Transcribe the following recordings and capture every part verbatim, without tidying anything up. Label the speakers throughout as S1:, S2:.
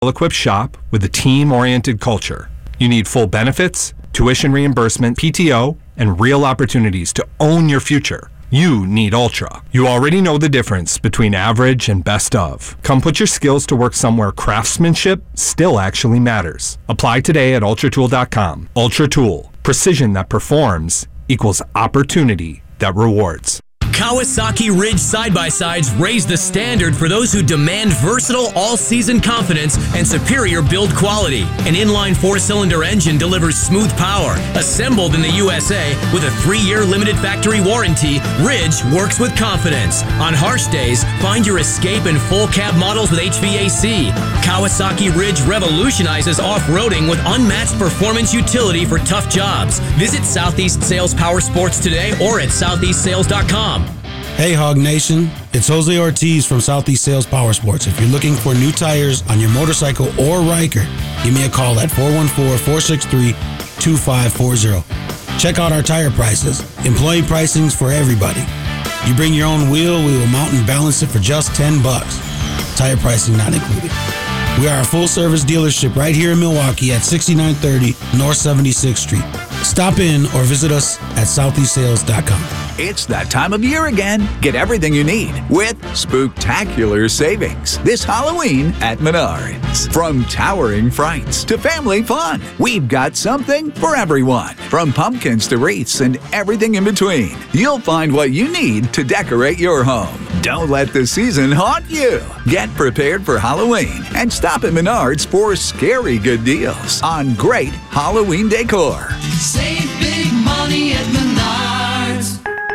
S1: Well-equipped shop with a team-oriented culture. You need full benefits, tuition reimbursement, P T O, and real opportunities to own your future. You need Ultra. You already know the difference between average and best of. Come put your skills to work somewhere craftsmanship still actually matters. Apply today at ultra tool dot com. Ultra Tool. Precision that performs equals opportunity that rewards.
S2: Kawasaki Ridge side-by-sides raise the standard for those who demand versatile all-season confidence and superior build quality. An inline four-cylinder engine delivers smooth power. Assembled in the U S A with a three-year limited factory warranty, Ridge works with confidence. On harsh days, find your Escape and full cab models with H V A C. Kawasaki Ridge revolutionizes off-roading with unmatched performance utility for tough jobs. Visit Southeast Sales Power Sports today or at southeast sales dot com.
S3: Hey Hog Nation, it's Jose Ortiz from Southeast Sales Power Sports. If you're looking for new tires on your motorcycle or Ryker, give me a call at four one four, four six three, two five four zero. Check out our tire prices. Employee pricing's for everybody. You bring your own wheel, we will mount and balance it for just ten bucks. Tire pricing not included. We are a full-service dealership right here in Milwaukee at sixty-nine thirty North seventy-sixth Street. Stop in or visit us at southeast sales dot com.
S4: It's that time of year again. Get everything you need with spooktacular savings this Halloween at Menards. From towering frights to family fun, we've got something for everyone. From pumpkins to wreaths and everything in between, you'll find what you need to decorate your home. Don't let the season haunt you. Get prepared for Halloween and stop at Menards for scary good deals on great Halloween decor.
S5: Save big money at Menards.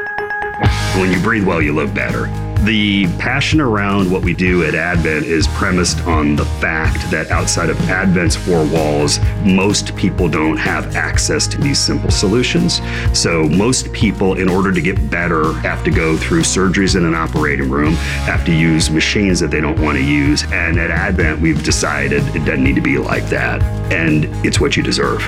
S6: When you breathe well, you live better. The passion around what we do at Advent is premised on the fact that outside of Advent's four walls, most people don't have access to these simple solutions. So most people, in order to get better, have to go through surgeries in an operating room, have to use machines that they don't want to use. And at Advent, we've decided it doesn't need to be like that. And it's what you deserve.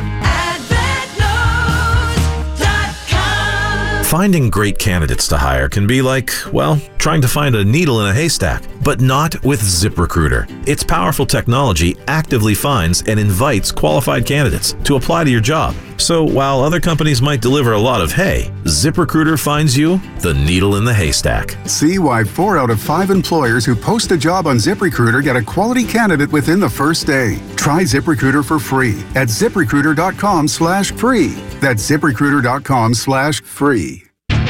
S7: Finding great candidates to hire can be like, well, trying to find a needle in a haystack, but not with ZipRecruiter. Its powerful technology actively finds and invites qualified candidates to apply to your job. So while other companies might deliver a lot of hay, ZipRecruiter finds you the needle in the haystack.
S8: See why four out of five employers who post a job on ZipRecruiter get a quality candidate within the first day. Try ZipRecruiter for free at ZipRecruiter.com slash free. That's ZipRecruiter.com slash free.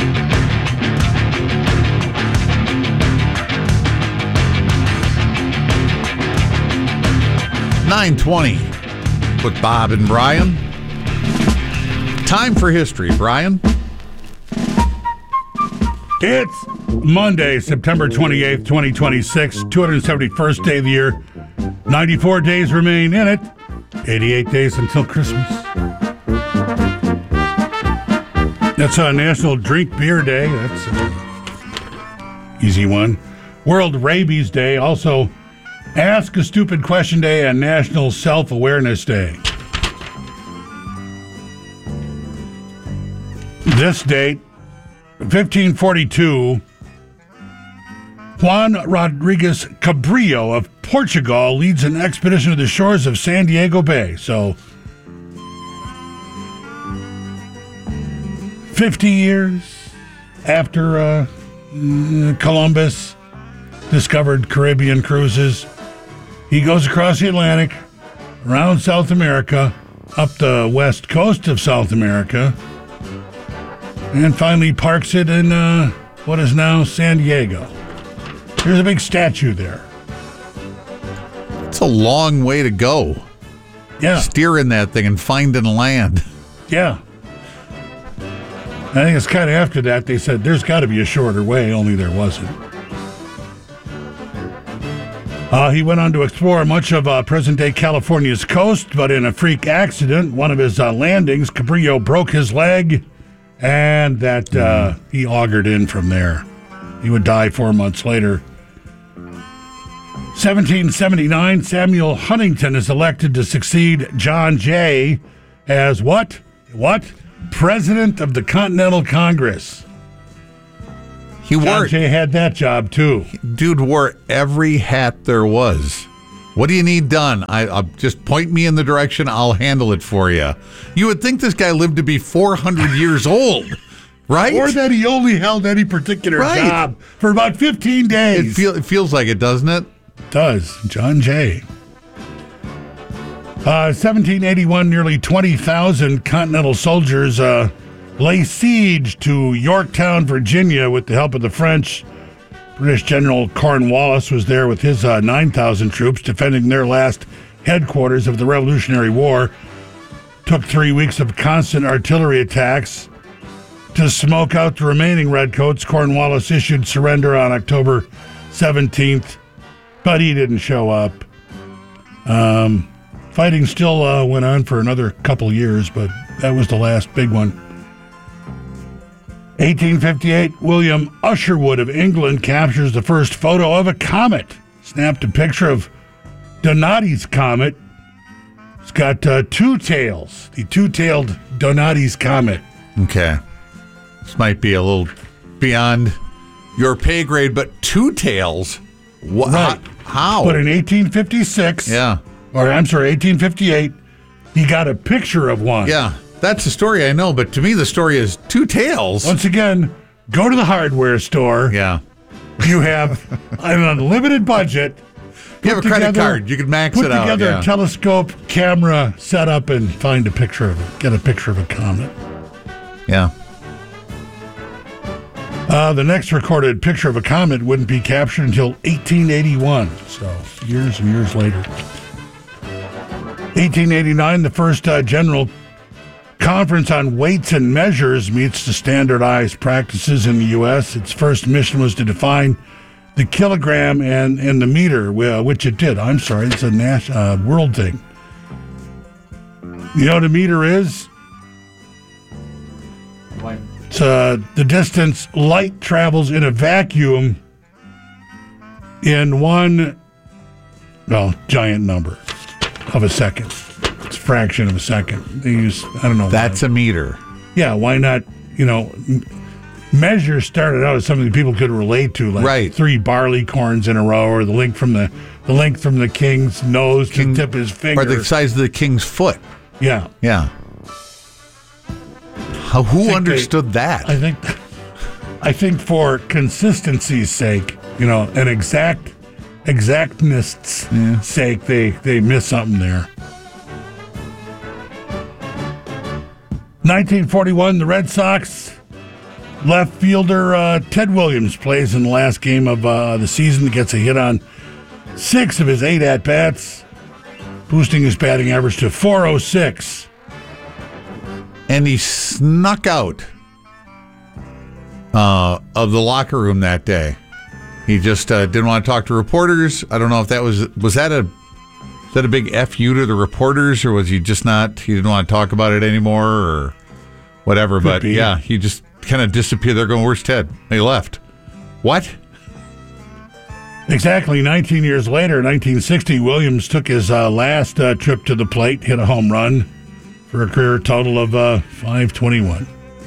S9: nine twenty with Bob and Brian. Time for history, Brian.
S10: It's Monday, September twenty-eighth, twenty twenty-six, two hundred seventy-first day of the year. ninety-four days remain in it. eighty-eight days until Christmas. That's a National Drink Beer Day. That's an easy one. World Rabies Day. Also, Ask a Stupid Question Day and National Self-Awareness Day. This date, fifteen forty-two, Juan Rodrigues Cabrillo of Portugal leads an expedition to the shores of San Diego Bay. So, fifty years after uh, Columbus discovered Caribbean cruises, he goes across the Atlantic, around South America, up the west coast of South America, and finally parks it in uh, what is now San Diego. There's a big statue there.
S9: It's a long way to go.
S10: Yeah.
S9: Steering that thing and finding land.
S10: Yeah. I think it's kind of after that they said there's got to be a shorter way, only there wasn't. Uh, he went on to explore much of uh, present-day California's coast, but in a freak accident, one of his uh, landings, Cabrillo broke his leg, and that uh, he augured in from there. He would die four months later. seventeen seventy-nine, Samuel Huntington is elected to succeed John Jay as what? What? President of the Continental Congress.
S9: He
S10: John
S9: wore,
S10: Jay had that job, too.
S9: Dude wore every hat there was. What do you need done? I, I'll just point me in the direction. I'll handle it for you. You would think this guy lived to be four hundred years old, right?
S10: Or that he only held any particular
S9: right.
S10: job for about fifteen days.
S9: It, feel, it feels like it, doesn't it?
S10: It does. John Jay. Uh, seventeen eighty-one, nearly twenty thousand Continental soldiers uh, lay siege to Yorktown, Virginia, with the help of the French. British General Cornwallis was there with his uh, nine thousand troops defending their last headquarters of the Revolutionary War. Took three weeks of constant artillery attacks to smoke out the remaining redcoats. Cornwallis issued surrender on October seventeenth, but he didn't show up. Um... Fighting still uh, went on for another couple years, but that was the last big one. eighteen fifty-eight, William Usherwood of England captures the first photo of a comet. Snapped a picture of Donati's comet. It's got uh, two tails, the two-tailed Donati's comet.
S9: Okay. This might be a little beyond your pay grade, but two tails? What?
S10: Right.
S9: How?
S10: But in eighteen fifty-six...
S9: Yeah.
S10: Or, I'm sorry, eighteen fifty-eight, he got a picture of one.
S9: Yeah, that's the story I know, but to me the story is two tails.
S10: Once again, go to the hardware store.
S9: Yeah.
S10: You have an unlimited budget.
S9: You have a credit
S10: together,
S9: card. You can max
S10: put
S9: it out.
S10: Put together
S9: yeah.
S10: a telescope, camera, set up, and find a picture of it. Get a picture of a comet.
S9: Yeah.
S10: Uh, the next recorded picture of a comet wouldn't be captured until eighteen eighty-one, so years and years later. eighteen eighty-nine, the first uh, General Conference on Weights and Measures meets to standardize practices in the U S Its first mission was to define the kilogram and, and the meter, which it did. I'm sorry, it's a nas- uh, world thing. You know what a meter is? It's uh, the distance light travels in a vacuum in one, well, giant number of a second. It's a fraction of a second. They use, I don't know.
S9: That's a meter.
S10: Yeah, why not, you know, m- measure started out as something people could relate to, like
S9: right.
S10: three barley corns in a row, or the length from the the length from the king's nose King, to the tip of his finger.
S9: Or the size of the king's foot.
S10: Yeah.
S9: Yeah. How, who understood
S10: they,
S9: that?
S10: I think I think for consistency's sake, you know, an exact exactness' yeah. sake, they, they missed something there. nineteen forty-one, the Red Sox left fielder uh, Ted Williams plays in the last game of uh, the season. Gets a hit on six of his eight at-bats, boosting his batting average to four oh six.
S9: And he snuck out uh, of the locker room that day. He just uh, didn't want to talk to reporters. I don't know if that was was that a was that a big F you to the reporters, or was he just not? He didn't want to talk about it anymore, or whatever. Could but be. Yeah, he just kind of disappeared. They're going, "Where's Ted?" He left. What?
S10: Exactly. nineteen years later, nineteen sixty, Williams took his uh, last uh, trip to the plate, hit a home run for a career total of uh, five twenty-one.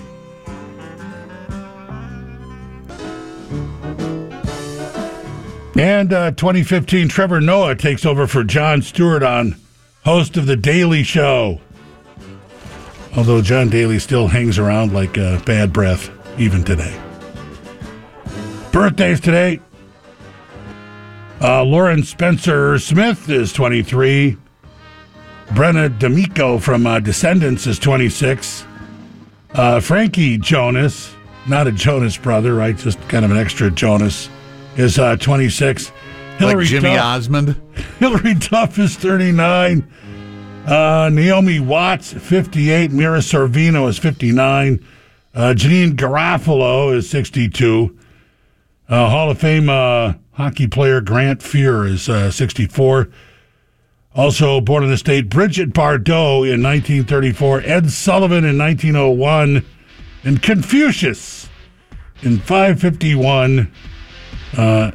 S10: And uh, twenty fifteen, Trevor Noah takes over for Jon Stewart on host of The Daily Show. Although John Daly still hangs around like uh, bad breath, even today. Birthdays today. Uh, Lauren Spencer Smith is twenty-three. Brenna D'Amico from uh, Descendants is twenty-six. Uh, Frankie Jonas, not a Jonas brother, right? Just kind of an extra Jonas, is uh, twenty-six. Hillary
S9: like Jimmy
S10: Duff,
S9: Osmond?
S10: Hillary Duff is thirty-nine. Uh, Naomi Watts, fifty-eight. Mira Sorvino is fifty-nine. Uh, Janine Garofalo is sixty-two. Uh, Hall of Fame uh, hockey player Grant Fuhr is uh, sixty-four. Also born in the state, Bridget Bardot in nineteen thirty-four. Ed Sullivan in nineteen oh one. And Confucius in five fifty-one. Uh,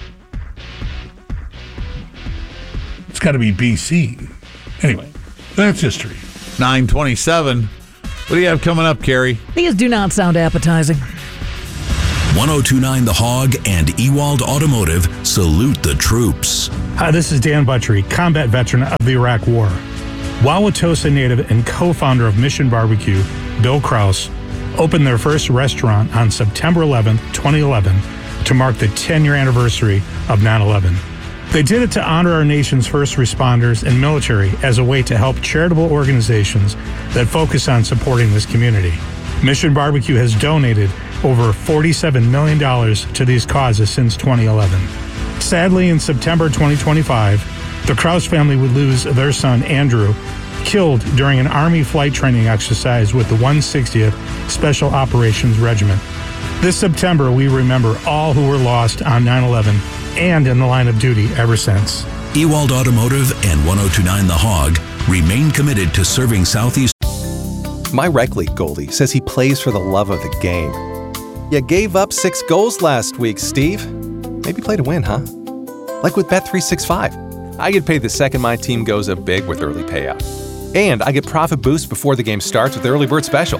S10: it's got to be B C. Anyway, that's history.
S9: nine twenty-seven. What do you have coming up, Carrie?
S11: These do not sound appetizing.
S2: ten twenty-nine The Hog and Ewald Automotive salute the troops.
S12: Hi, this is Dan Buttrey, combat veteran of the Iraq War. Wauwatosa native and co-founder of Mission Barbecue, Bill Kraus, opened their first restaurant on September eleventh, twenty eleven, to mark the ten-year anniversary of nine eleven. They did it to honor our nation's first responders and military as a way to help charitable organizations that focus on supporting this community. Mission Barbecue has donated over forty-seven million dollars to these causes since twenty eleven. Sadly, in September twenty twenty-five, the Kraus family would lose their son, Andrew, killed during an Army flight training exercise with the one hundred sixtieth Special Operations Regiment. This September, we remember all who were lost on nine eleven and in the line of duty ever since.
S13: Ewald Automotive and ten twenty-nine The Hog remain committed to serving Southeast.
S14: My rec league goalie says he plays for the love of the game. You gave up six goals last week, Steve. Maybe play to win, huh? Like with Bet three sixty-five. I get paid the second my team goes up big with early payout. And I get profit boost before the game starts with the early bird special.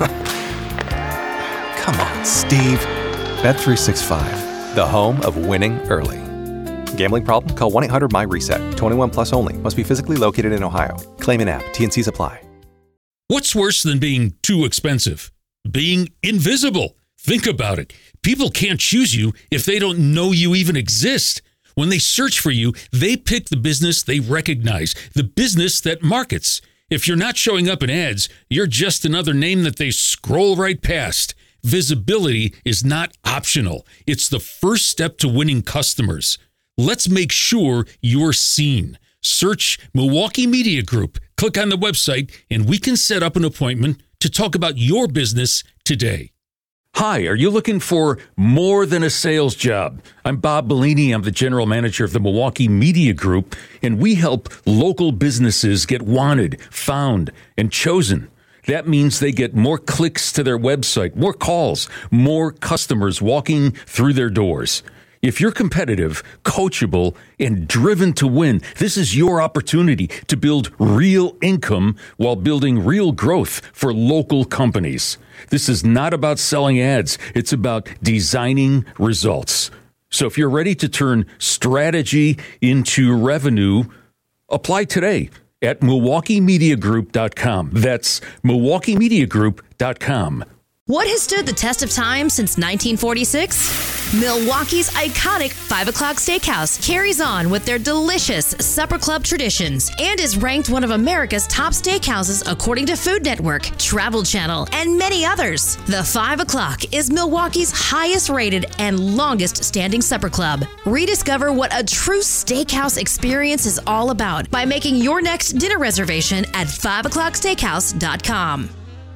S14: Come on, Steve. Bet three sixty-five, the home of winning early. Gambling problem? Call one eight hundred M Y reset. twenty-one plus only. Must be physically located in Ohio. Claim in app. T N Cs apply.
S15: What's worse than being too expensive? Being invisible. Think about it. People can't choose you if they don't know you even exist. When they search for you, they pick the business they recognize, the business that markets. If you're not showing up in ads, you're just another name that they scroll right past. Visibility is not optional. It's the first step to winning customers. Let's make sure you're seen. Search Milwaukee Media Group, click on the website, and we can set up an appointment to talk about your business today. Hi, are you looking for more than a sales job? I'm Bob Bellini. I'm the general manager of the Milwaukee Media Group, and we help local businesses get wanted, found, and chosen. That means they get more clicks to their website, more calls, more customers walking through their doors. If you're competitive, coachable, and driven to win, this is your opportunity to build real income while building real growth for local companies. This is not about selling ads. It's about designing results. So if you're ready to turn strategy into revenue, apply today at Milwaukee Media Group dot com. That's Milwaukee Media Group dot com.
S16: What has stood the test of time since nineteen forty-six? Milwaukee's iconic five o'clock Steakhouse carries on with their delicious supper club traditions and is ranked one of America's top steakhouses according to Food Network, Travel Channel, and many others. The five o'clock is Milwaukee's highest rated and longest standing supper club. Rediscover what a true steakhouse experience is all about by making your next dinner reservation at five o'clock steakhouse dot com.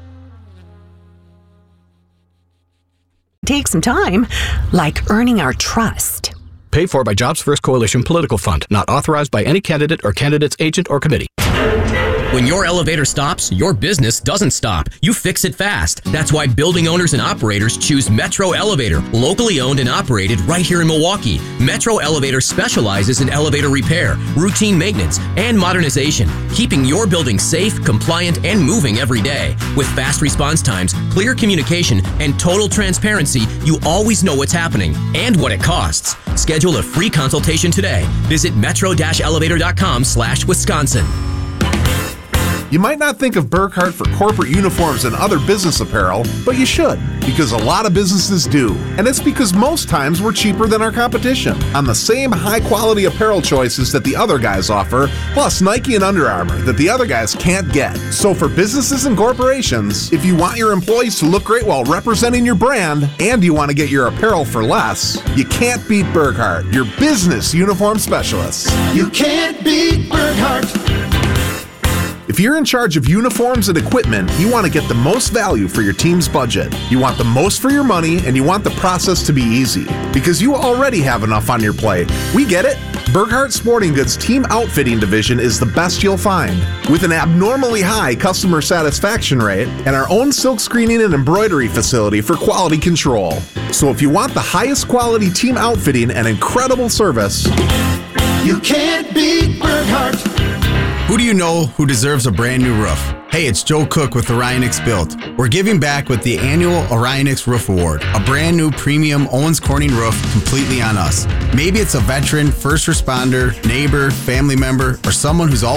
S17: Take some time, like earning our trust.
S18: Paid for by Jobs First Coalition Political Fund, not authorized by any candidate or candidate's agent or committee.
S2: When your elevator stops, your business doesn't stop. You fix it fast. That's why building owners and operators choose Metro Elevator, locally owned and operated right here in Milwaukee. Metro Elevator specializes in elevator repair, routine maintenance, and modernization, keeping your building safe, compliant, and moving every day. With fast response times, clear communication, and total transparency, you always know what's happening and what it costs. Schedule a free consultation today. Visit metro dash elevator dot com slash Wisconsin.
S19: You might not think of Burkhart for corporate uniforms and other business apparel, but you should, because a lot of businesses do. And it's because most times we're cheaper than our competition on the same high-quality apparel choices that the other guys offer, plus Nike and Under Armour that the other guys can't get. So for businesses and corporations, if you want your employees to look great while representing your brand, and you want to get your apparel for less, you can't beat Burkhart, your business uniform specialists.
S5: You can't beat Burkhart.
S19: If you're in charge of uniforms and equipment, you want to get the most value for your team's budget. You want the most for your money, and you want the process to be easy. Because you already have enough on your plate. We get it. Burkhart Sporting Goods Team Outfitting Division is the best you'll find. With an abnormally high customer satisfaction rate and our own silk screening and embroidery facility for quality control. So if you want the highest quality team outfitting and incredible service,
S5: you can't beat Burkhart.
S20: Who do you know who deserves a brand new roof? Hey, Hey, it's Joe Cook with Orionix Built. We're giving back with the annual Orionix Roof Award, a brand new premium Owens Corning roof completely on us. Maybe it's a veteran, first responder, neighbor, family member, or someone who's always